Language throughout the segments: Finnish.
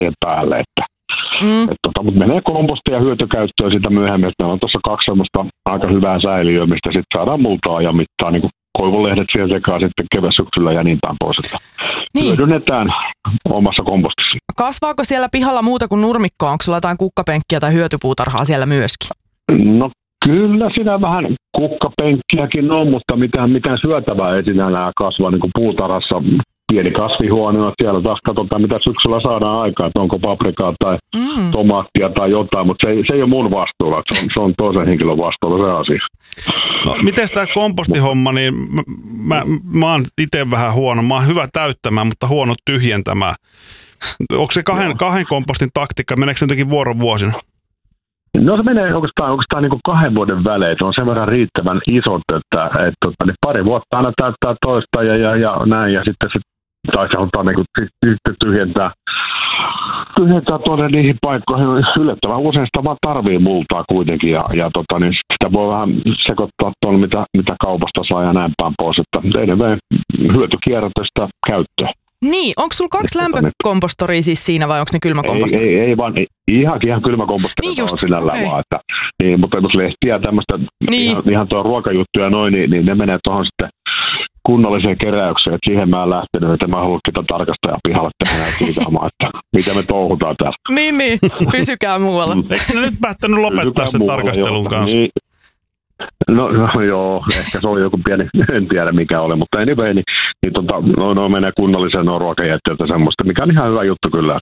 päälle, mutta menee kompostia ja hyötykäyttöön sitä myöhemmin. Meillä on tuossa 2 semmoista aika hyvää säiliöä, mistä sitten saadaan multaa ajan mittaan, niin kuin koivunlehdet siihen sekaan sitten keväsyksyllä ja niin päin pois, että hyödynnetään omassa kompostissa. Kasvaako siellä pihalla muuta kuin nurmikkoa? Onko sulla jotain kukkapenkkiä tai hyötypuutarhaa siellä myöskin? No kyllä siinä vähän kukkapenkkiäkin on, mutta mitään syötävää ei sinällään kasvaa niin kuin puutarhassa. Pieni kasvihuone, siellä taas katsotaan, mitä syksyllä saadaan aikaa, että onko paprikaa tai tomaattia tai jotain, mutta se ei ole mun vastuulla, se on toisen henkilön vastuulla se asia. No, miten tämä kompostihomma, niin mä oon itse vähän huono, mä oon hyvä täyttämään, mutta huono tyhjentämään. Onko se kahden kompostin taktiikka, meneekö se jotenkin vuorovuosina? No se menee oikeastaan niin kuin 2 vuoden välein, se on sen verran riittävän isot, että pari vuotta aina täyttää toista ja näin, ja sitten tai se halutaan niin tyhjentää tuonne niihin paikkoihin. Yllättävän usein sitä vaan tarvii multaa kuitenkin, ja niin sitä voi vähän sekoittaa tuonne, mitä kaupasta saa ja näin päin pois, että enemmän hyötykierrätystä käyttöä. Niin, onko sulla 2 lämpökompostoria siis siinä vai onko ne kylmäkompostoria? Ei vaan ihan kylmäkompostoria on sinällään vaan, että niin, mutta jos lehtiä tämmöistä ihan tuo ruokajuttuja noin, niin ne menee tuohon sitten kunnalliseen keräykseen, että siihen mä en lähtenyt, että mä haluan kita tarkastaa pihalle tehdä kiitaamaan, että mitä me touhutaan täällä. Niin, pysykää muualla. Eikö ne nyt päättänyt lopettaa sen tarkastelun kanssa? Niin. No joo, ehkä se oli joku pieni, en tiedä mikä oli, mutta anyway, niin menee kunnalliseen ruokajätteeltä semmoista, mikä on ihan hyvä juttu kyllä.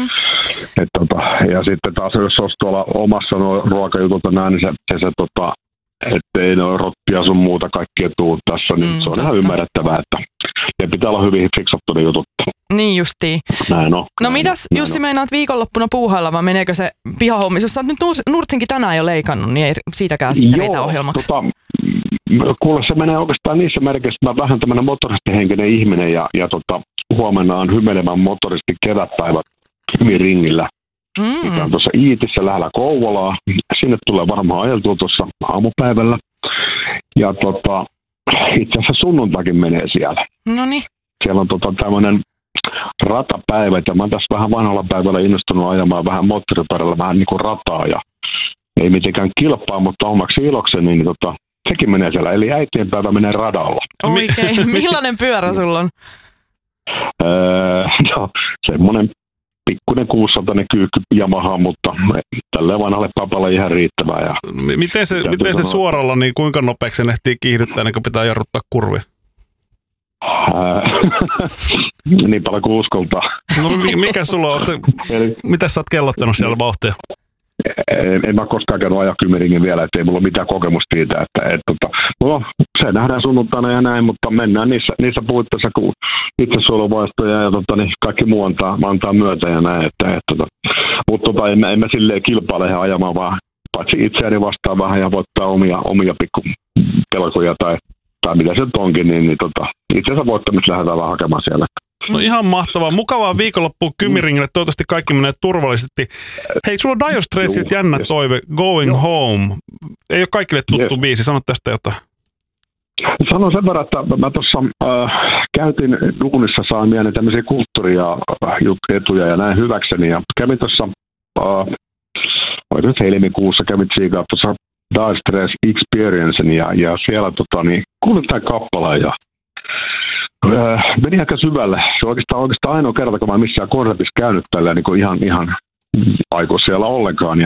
Ja sitten taas jos olisi tuolla omassa ruokajutulta näin, niin se ettei noin rottia sun muuta kaikkia tuu tässä, niin se on ihan ymmärrettävää, että ne pitää olla hyvin fiksattu ne jutut. Niin justiin. Näin on. No mitäs Jussi meinaat viikonloppuna puuhailla, vai meneekö se pihahommissa? Jos sä oot nyt Nurtsinkin tänään jo leikannut, niin ei siitäkään sitten riitä ohjelmaksi. Kuule, se menee oikeastaan niissä merkeissä, että mä oon vähän tämmöinen motoristihenkinen ihminen ja huomenna on hymenevän motoristi kevätpäivä Kymiringillä. Mikä on tuossa Iitissä lähellä Kouvolaa. Sinne tulee varmaan ajeltua tuossa aamupäivällä. Ja itse asiassa sunnuntaikin menee siellä. Noniin. Siellä on tämmöinen ratapäivä, ja mä oon tässä vähän vanhalla päivällä innostunut ajamaan vähän moottoripyörällä vähän niin kuin rataa, ja ei mitenkään kilpaa, mutta omaksi ilokseni, niin sekin menee siellä, eli äitienpäivä menee radalla. Oikein. Millainen pyörä sulla on? No, semmoinen pikkuinen 600 kyykky Yamaha, mutta tälleen vanhalle papalle ihan riittävää. Ja miten se suoralla, niin kuinka nopeaksi se ehtii kiihdyttää, niin kun pitää jarruttaa kurvia? Niin paljon kuin uskoltaa. No mikä sulla on? Mitä sä oot kellottanut siellä vauhtia? En mä koskaan käynyt ajaa Kymiringin vielä, ettei mulla ole mitään kokemusta siitä. No, se nähdään sunnuntaina ja näin, mutta mennään niissä puitteissa, kun itsesuojeluvaistoja ja niin kaikki muu antaa myötä ja näin. Mutta en mä silleen kilpaile ajamaan, vaan paitsi itseäni vastaan vähän ja voittaa omia pikkupelkoja tai mitä se onkin, niin itse asiassa voittamista lähdetään vaan hakemaan siellä. No ihan mahtavaa. Mukavaa viikonloppua Kymiringille. Toivottavasti kaikki menee turvallisesti. Hei, sulla on Dire Straitsilta jännä toive. Going Home. Ei ole kaikille tuttu biisi. Sano tästä jotain. Sanon sen verran, että mä tuossa käytin duunissa saamiani tämmöisiä kulttuuria etuja ja näin hyväkseni. Ja kävin tuossa, helmikuussa kävin tsiikaa tuossa Dire Straits Experiencen ja siellä kuulin tämän kappaleen ja meni aika syvälle. Se on oikeastaan ainoa kerta, kun mä missään konsertissa käynyt tällä niin ihan aiko siellä ollenkaan.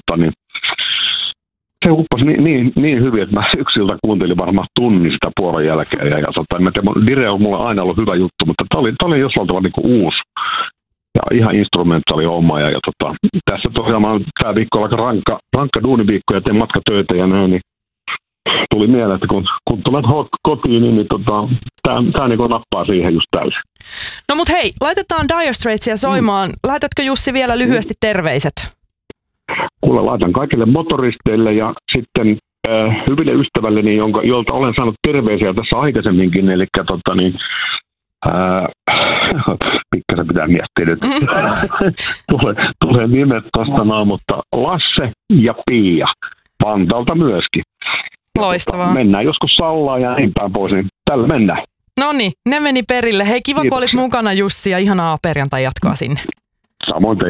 Se upposi niin hyvin, että mä yksiltä kuuntelin varmaan tunnin sitä puolen jälkeen. Dire on mulle aina ollut hyvä juttu, mutta tämä oli jossain tavalla niin kuin uusi. Ja ihan instrumentaali homma. Tässä tosiaan mä oon tää viikko aika rankka duuniviikko ja teen matkatöitä ja näin, niin tuli mieleen, että kun tulet kotiin, niin tää niin nappaa siihen just täysin. No mut hei, laitetaan Dire Straitsia soimaan. Laitatko Jussi vielä lyhyesti terveiset? Kuule, laitan kaikille motoristeille ja sitten hyville ystävälleni, jolta olen saanut terveisiä tässä aikaisemminkin, eli pikkasen pitää miettiä nyt. Tulee nimet tosta noin, mutta Lasse ja Pia Vantaalta myöskin. Loistavaa. Mennään joskus Sallaan ja niin päin pois, niin tällä mennään. Noniin, ne meni perille. Hei, kiva kun olit mukana Jussi ja ihanaa perjantai jatkoa sinne. Samoin teille.